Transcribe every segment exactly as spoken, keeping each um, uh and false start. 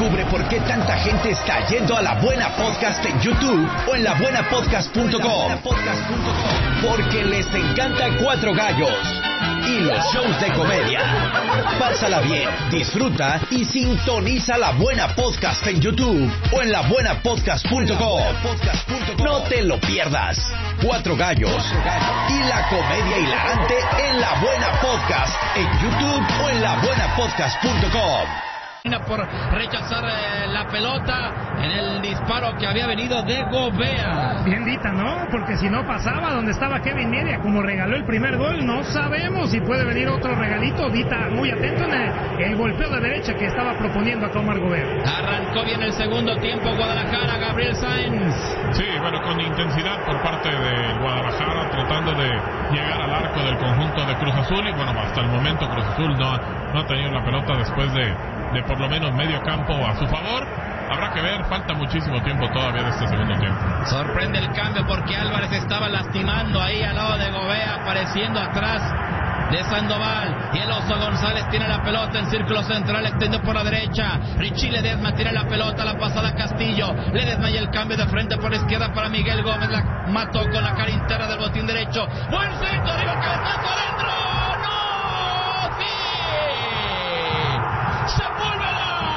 Descubre por qué tanta gente está yendo a La Buena Podcast en YouTube o en la buena podcast punto com. Porque les encanta Cuatro Gallos y los shows de comedia. Pásala bien, disfruta y sintoniza La Buena Podcast en YouTube o en la buena podcast punto com. No te lo pierdas. Cuatro Gallos y la comedia hilarante en La Buena Podcast en YouTube o en la buena podcast punto com. Por rechazar eh, la pelota en el disparo que había venido de Gobea. Bien dita, ¿no? Porque si no pasaba donde estaba Kevin Media, como regaló el primer gol, no sabemos si puede venir otro regalito. Dita muy atento en el, el golpeo de derecha que estaba proponiendo acá Omar Gobea. Arrancó bien el segundo tiempo Guadalajara, Gabriel Sáenz. Sí, bueno, con intensidad por parte de Guadalajara, tratando de llegar al arco del conjunto de Cruz Azul. Y bueno, hasta el momento Cruz Azul no, no ha tenido la pelota después de, de por lo menos medio campo a su favor. Habrá que ver, falta muchísimo tiempo todavía de este segundo tiempo. Sorprende el cambio porque Álvarez estaba lastimando ahí al lado de Gobea, apareciendo atrás de Sandoval. Y el Oso González tiene la pelota en círculo central, extendió por la derecha. Richie Ledesma tiene la pelota, la pasada a Castillo. Ledesma y el cambio de frente por la izquierda para Miguel Gómez. La mató con la cara interna del botín derecho. Buen centro, arriba, cabezazo adentro. ¡No! ¡Sí! ¡Sepúlveda!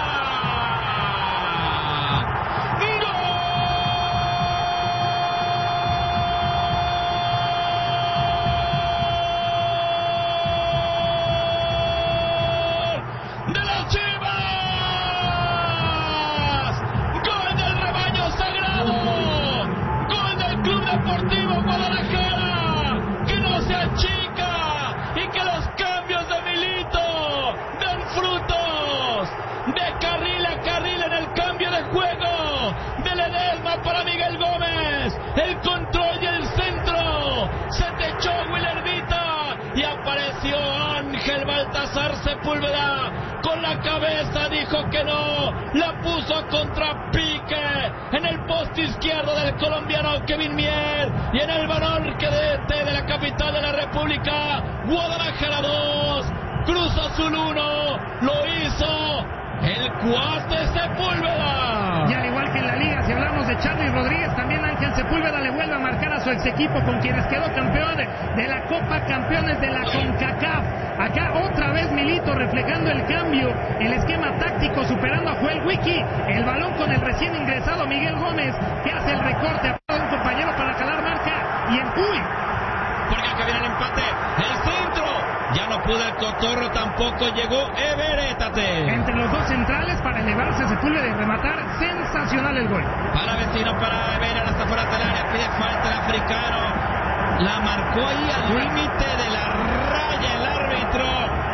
Deportivo Guadalajara, que no se achica y que los cambios de Milito dan frutos. De carril a carril en el cambio de juego, de Ledesma para Miguel Gómez, el control y el centro, se te echó Willardita y apareció Ángel Baltasar Sepúlveda con la cabeza, dijo que no, la puso contra pique en el poste izquierdo del colombiano Kevin Mier y en el balón que de, de la capital de la República. Guadalajara dos, Cruz Azul uno, lo hizo el cuate Sepúlveda. Y al igual que en la liga, si hablamos de Charly Rodríguez, también Ángel Sepúlveda le vuelve a marcar a su ex equipo con quienes quedó campeón de la Copa Campeones de la CONCACAF. Acá otra vez Milito reflejando el cambio, el esquema táctico, superando a Joel Wiki. El balón con el recién ingresado Miguel Gómez, que hace el recorte a un compañero para calar marca. Y en uy, porque acá viene el empate, el centro. Ya no pudo el Cotorro, tampoco llegó Everétate. Entre los dos centrales para elevarse Sepúlveda y rematar. Sensacional el gol. Para Vecino, para Everett, hasta fuera del área, pide falta el africano. La marcó ahí al límite de la raya el árbitro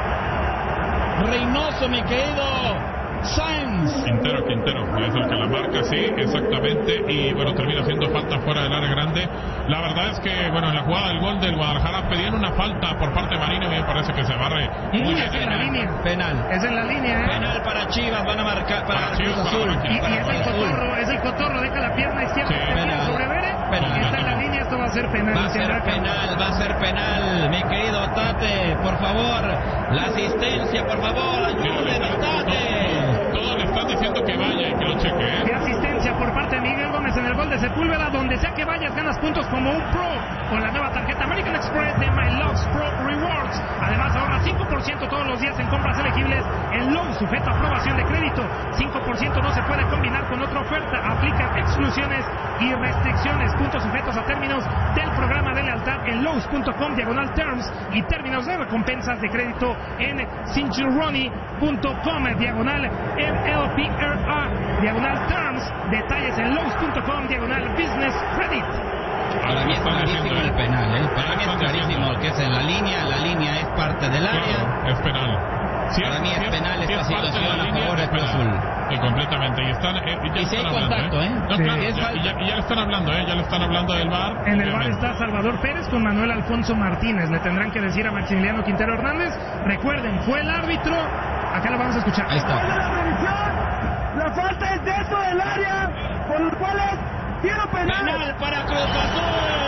Reynoso, mi querido Sáenz. Quintero, Quintero, es el que la marca, sí, exactamente, y bueno, termina haciendo falta fuera del área grande. La verdad es que, bueno, en la jugada del gol del Guadalajara pedían una falta por parte de Marino, y me parece que se barre. Y es en la línea. Penal. Es en la línea, ¿eh? Penal para Chivas, van a marcar para, para Chivas, Cruz Azul. para Y, y es el Cotorro, es el Cotorro, deja la pierna izquierda, sí, penal sobre Vere, y está en la línea, esto va a ser penal. Va a ser penal, va a ser penal, mi querido Tate, por favor, la asistencia, por favor, ayúdenme, Tate. Todos le están diciendo que vaya y que lo cheque, ¿eh? De asistencia por parte de Miguel Gómez en el gol de Sepúlveda, donde sea que vayas ganas puntos como un pro con la nueva tarjeta American Express de My Loves Pro Rewards. Además ahorra cinco por ciento todos los días en compras elegibles en Lowe's, sujeto a aprobación de crédito. cinco por ciento no se puede combinar con otra oferta, aplica exclusiones y restricciones. Puntos sujetos a términos del programa de lealtad en Lowe's punto com diagonal terms y términos de recompensas de crédito en cinturoni punto com diagonal M L P R A diagonal terms. Detalles en Lowe's punto com diagonal business credit. Para mí es clarísimo el penal, ¿eh? Para mí es clarísimo que es en la línea, la línea es parte del área. Claro, es penal. Si Para es, mí es si penal si esta es situación a línea, favor de Cruz Azul. Sí, completamente. Y están, eh, ya Y si hay están contacto, hablando, ¿eh? No, Sí. claro, Si es ya, falta. ya, y ya le están hablando, ¿eh? Ya le están hablando del V A R. En el V A R está Salvador Pérez con Manuel Alfonso Martínez. Le tendrán que decir a Maximiliano Quintero Hernández. Recuerden, fue el árbitro. Acá lo vamos a escuchar. Ahí está. La revisión, la falta es dentro del área, por lo cual es tiro penal. Penal para Cruz Azul.